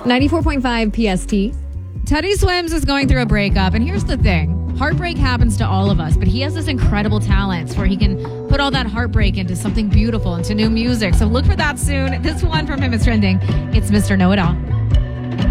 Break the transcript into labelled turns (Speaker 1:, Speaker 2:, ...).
Speaker 1: 94.5 PST.
Speaker 2: Teddy Swims is going through a breakup, and here's the thing. Heartbreak happens to all of us, but he has this incredible talent where he can put all that heartbreak into something beautiful, into new music. So look for that soon. This one from him is trending. It's Mr. Know-It-All.